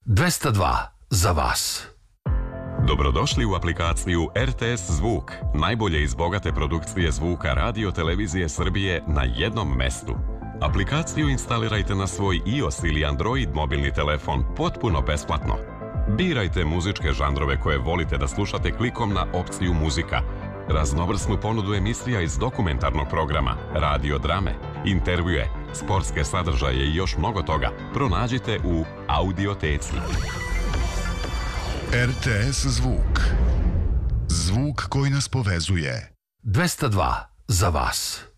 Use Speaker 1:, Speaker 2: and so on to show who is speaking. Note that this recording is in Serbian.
Speaker 1: 202 za vas.
Speaker 2: Dobrodošli u aplikaciju RTS Zvuk, najbolje iz bogate produkcije zvuka Radio Televizije Srbije na jednom mestu. Aplikaciju instalirajte na svoj iOS ili Android mobilni telefon potpuno besplatno. Birajte muzičke žanrove koje volite da slušate klikom na opciju muzika. Raznovrsnu ponudu emisija iz dokumentarnog programa, radio drame, intervjue, sportske sadržaje i još mnogo toga pronađite u Audioteci.
Speaker 3: RTS Zvuk. Zvuk koji nas povezuje.
Speaker 1: 202 za vas.